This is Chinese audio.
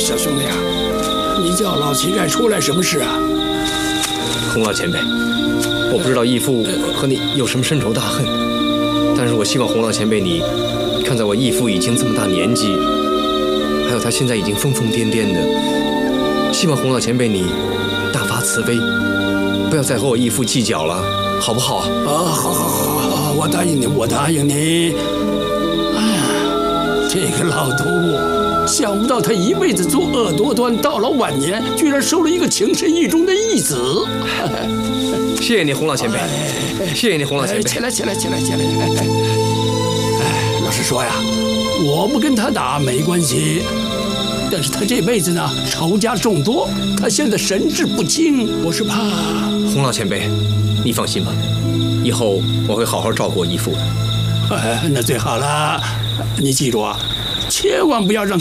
小兄弟啊，你叫老乞丐出来什么事啊？ 洪老前辈，我不知道义父和你有什么深仇大恨，但是我希望洪老前辈你看在我义父已经这么大年纪，还有他现在已经疯疯癫癫的，希望洪老前辈你大发慈悲，不要再和我义父计较了，好不好啊？ 好，我答应你，我答应你。哎呀，这个老头子，想不到他一辈子作恶多端，到了晚年居然收了一个情深意重的义子。 谢谢你，洪老前辈，谢谢你，洪老前辈。 起来！老实说呀，我不跟他打没关系，但是他这辈子呢仇家众多，他现在神志不清，我是怕。 洪老前辈，你放心吧，以后我会好好照顾我义父的。 那最好了，你记住啊，千万不要让他